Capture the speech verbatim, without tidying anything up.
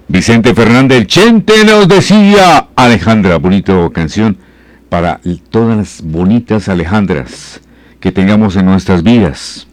Vicente Fernández Chente nos decía, Alejandra, bonito canción para todas las bonitas Alejandras que tengamos en nuestras vidas.